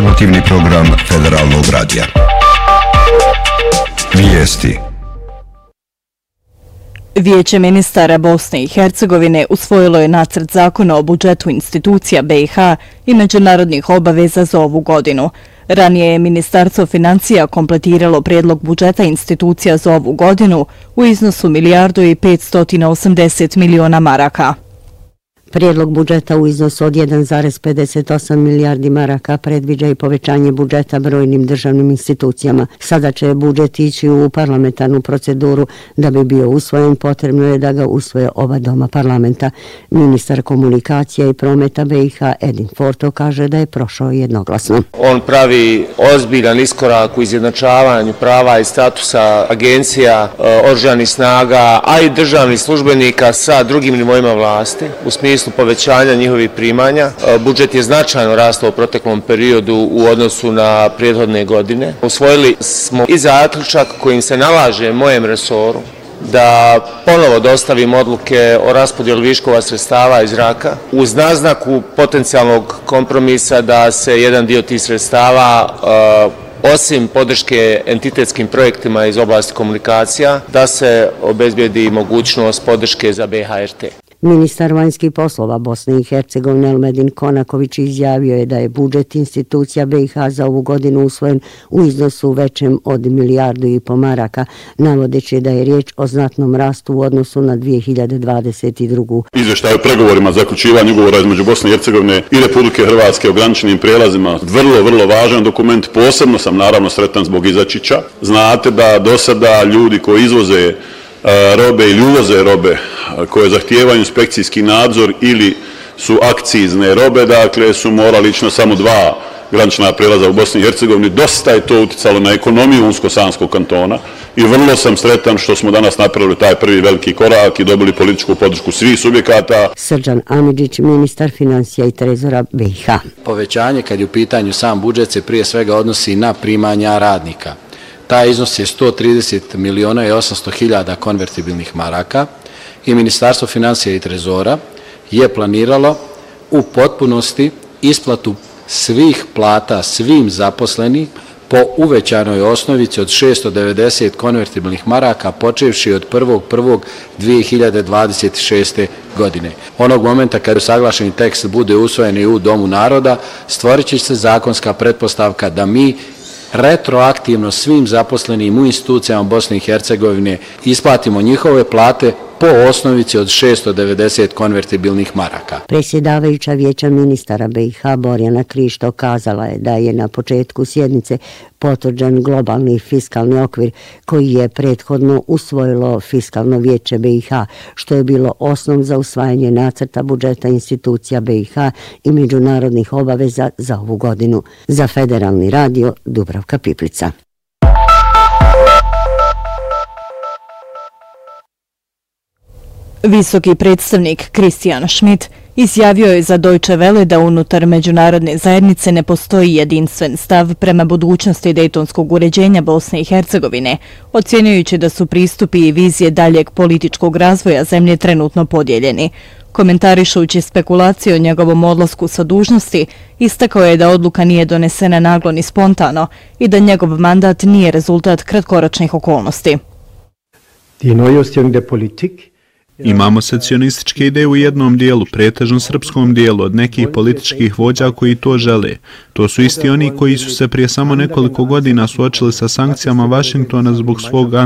Informativni program Federalnog radija. Vijesti. Vijeće ministara Bosne i Hercegovine usvojilo je nacrt zakona o budžetu institucija BiH i međunarodnih obaveza za ovu godinu. Ranije je Ministarstvo financija kompletiralo prijedlog budžeta institucija za ovu godinu u iznosu 1.580 miliona maraka. Prijedlog budžeta u iznosu od 1,58 milijardi maraka predviđa i povećanje budžeta brojnim državnim institucijama. Sada će budžet ići u parlamentarnu proceduru. Da bi bio usvojen, potrebno je da ga usvoje oba doma parlamenta. Ministar komunikacija i prometa BiH Edin Forto kaže da je prošao jednoglasno. On pravi ozbiljan iskorak u izjednačavanju prava i statusa agencija, oružanih snaga, a i državnih službenika sa drugim nivoima vlasti u smislu povećanja njihovih primanja. Budžet je značajno rastao u proteklom periodu u odnosu na prethodne godine. Usvojili smo i zaključak kojim se nalaže mojem resoru da ponovo dostavim odluke o raspodjeli viškova sredstava iz RAK-a uz naznaku potencijalnog kompromisa da se jedan dio tih sredstava osim podrške entitetskim projektima iz oblasti komunikacija, da se obezbijedi mogućnost podrške za BHRT. Ministar vanjskih poslova Bosne i Hercegovine Elmedin Konaković izjavio je da je budžet institucija BiH za ovu godinu usvojen u iznosu većem od 1,5 milijardu maraka, navodeći da je riječ o znatnom rastu u odnosu na 2022. Izvještaj o pregovorima za zaključivanje ugovora između Bosne i Hercegovine i Republike Hrvatske o graničnim prijelazima, vrlo važan dokument. Posebno sam naravno sretan zbog Izačića. Znate da do sada ljudi koji izvoze robe ili uvoze robe koje zahtijevaju inspekcijski nadzor ili su akcizne robe, dakle su morali ići na samo 2 granična prijelaza u Bosni i Hercegovini. Dosta je to utjecalo na ekonomiju Unsko-Sanskog kantona i vrlo sam sretan što smo danas napravili taj prvi veliki korak i dobili političku podršku svih subjekata. Srđan Amidžić, ministar financija i trezora BiH. Povećanje kad je u pitanju sam budžet se prije svega odnosi na primanja radnika. Taj iznos je 130.800.000 konvertibilnih maraka i Ministarstvo financija i trezora je planiralo u potpunosti isplatu svih plata svim zaposlenih po uvećanoj osnovici od 690 konvertibilnih maraka počevši od 1.1.2026. godine. Onog momenta kada usaglašeni tekst bude usvojen i u Domu naroda, stvorit će se zakonska pretpostavka da mi retroaktivno svim zaposlenim u institucijama Bosne i Hercegovine isplatimo njihove plate po osnovici od 690 konvertibilnih maraka. Predsjedavajuća vijeća ministara BiH Borjana Krišto kazala je da je na početku sjednice potvrđen globalni fiskalni okvir koji je prethodno usvojilo fiskalno vijeće BiH, što je bilo osnov za usvajanje nacrta budžeta institucija BiH i međunarodnih obaveza za ovu godinu. Za Federalni radio Dubravka Piplica. Visoki predstavnik Christian Schmidt izjavio je za Deutsche Welle da unutar međunarodne zajednice ne postoji jedinstven stav prema budućnosti dejtonskog uređenja Bosne i Hercegovine, ocjenjujući da su pristupi i vizije daljeg političkog razvoja zemlje trenutno podijeljeni. Komentarišući spekulacije o njegovom odlasku sa dužnosti, istakao je da odluka nije donesena naglo ni spontano i da njegov mandat nije rezultat kratkoročnih okolnosti. Imamo secesionističke ideje u jednom dijelu, pretežno srpskom dijelu, od nekih političkih vođa koji to žele. To su isti oni koji su se prije samo nekoliko godina suočili sa sankcijama Vašingtona zbog svog